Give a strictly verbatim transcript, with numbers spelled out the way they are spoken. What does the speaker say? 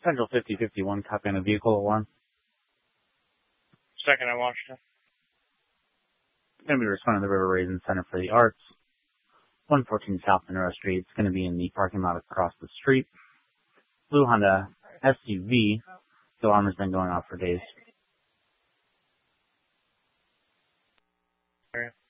Central fifty fifty-one, copy on a vehicle alarm. Second in Washington. Going to be responding to the River Raisin Center for the Arts. one fourteen South Monroe Street. It's going to be in the parking lot across the street. Blue Honda S U V. The alarm has been going off for days. Okay.